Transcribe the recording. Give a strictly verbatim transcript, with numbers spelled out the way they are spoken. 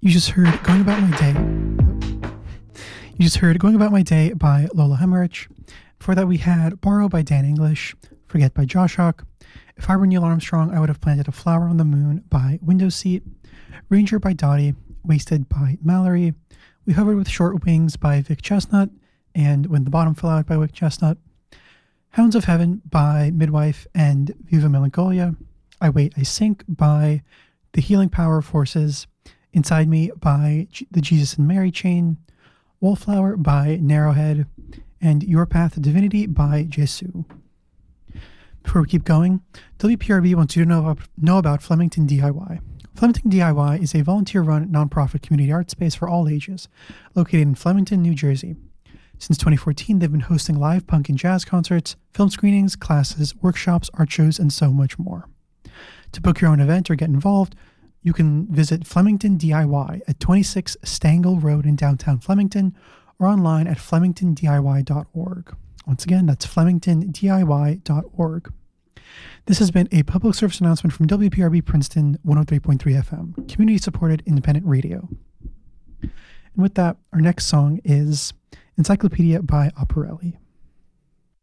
You just heard Going About My Day. You just heard Going About My Day by Lola Hemmerich. Before that, we had Borrow by Dan English, Forget by Josh Hawk. If I Were Neil Armstrong, I Would Have Planted a Flower on the Moon by Window Seat. Ranger by Dottie, Wasted by Mallory. We Hovered with Short Wings by Vic Chestnut, and When the Bottom Fell Out by Vic Chestnut. Hounds of Heaven by Midwife and Viva Melancholia. I Wait, I Sink by The Healing Power of Horses. Inside Me by G- the Jesus and Mary Chain. Wallflower by Narrowhead. And Your Path to Divinity by Jesu. Before we keep going, W P R B wants you to know about, know about Flemington D I Y. Flemington D I Y is a volunteer-run nonprofit community art space for all ages, located in Flemington, New Jersey. Since twenty fourteen, they've been hosting live punk and jazz concerts, film screenings, classes, workshops, art shows, and so much more. To book your own event or get involved, you can visit Flemington D I Y at twenty-six Stangle Road in downtown Flemington or online at flemington D I Y dot org. Once again, that's flemington D I Y dot org. This has been a public service announcement from W P R B Princeton one oh three point three F M, community-supported independent radio. And with that, our next song is Encyclopedia by Operelli.